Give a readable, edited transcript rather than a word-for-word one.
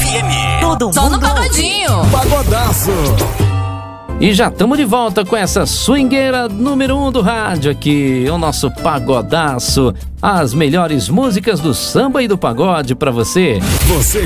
FM. Todo Só no mundo pagodinho. Pagodaço. E já estamos de volta com essa swingueira número 1 do rádio aqui, o nosso Pagodaço. As melhores músicas do samba e do pagode pra você. Você